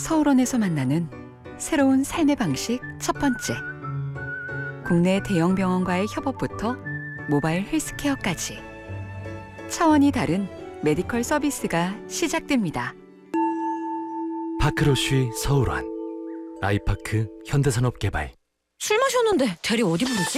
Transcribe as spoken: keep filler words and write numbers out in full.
서울원에서 만나는 새로운 삶의 방식 첫 번째. 국내 대형 병원과의 협업부터 모바일 헬스케어까지 차원이 다른 메디컬 서비스가 시작됩니다. 파크로쉬 서울원, 아이파크 현대산업개발. 술 마셨는데 대리 어디 부르지?